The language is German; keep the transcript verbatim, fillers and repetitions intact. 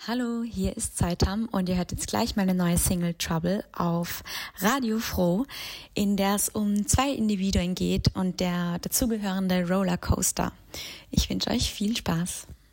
Hallo, hier ist Zeitam und ihr hört jetzt gleich meine neue Single Trouble auf Radio Froh, in der es um zwei Individuen geht und der dazugehörende Rollercoaster. Ich wünsche euch viel Spaß.